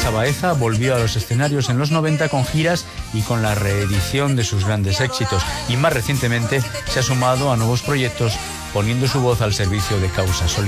Teresa Baeza volvió a los escenarios en los 90 con giras y con la reedición de sus grandes éxitos, y más recientemente se ha sumado a nuevos proyectos poniendo su voz al servicio de causas solidarias.